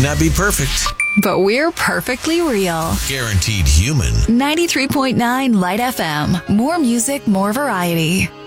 not be perfect. But we're perfectly real. Guaranteed human. 93.9 Light FM. More music, more variety.